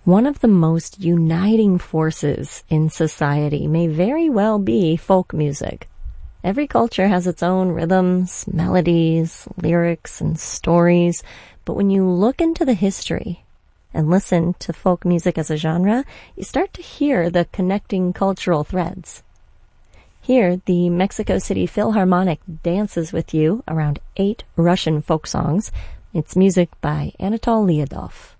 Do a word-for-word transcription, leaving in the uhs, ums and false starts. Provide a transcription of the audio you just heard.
One of the most uniting forces in society may very well be folk music. Every culture has its own rhythms, melodies, lyrics, and stories, but when you look into the history and listen to folk music as a genre, you start to hear the connecting cultural threads. Here, the Mexico City Philharmonic dances with you around eight Russian folk songs. It's music by Anatol Lyudov.